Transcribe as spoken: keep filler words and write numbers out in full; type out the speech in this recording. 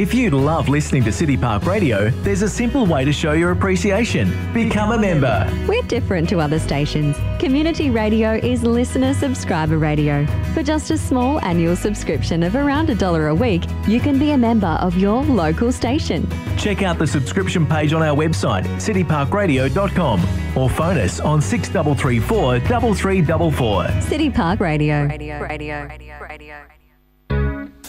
If you love listening to City Park Radio, there's a simple way to show your appreciation. Become a member. We're different to other stations. Community radio is listener subscriber radio. For just a small annual subscription of around a dollar a week, you can be a member of your local station. Check out the subscription page on our website, city park radio dot com, or phone us on six three three four, three three four four. City Park Radio. Radio. Radio. Radio. Radio.